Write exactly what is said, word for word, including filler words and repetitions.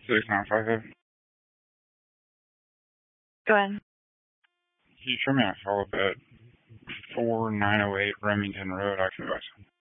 six nine five five. Go ahead. Can you show me a follow-up at four nine oh eight Remington Road, Oxford, West?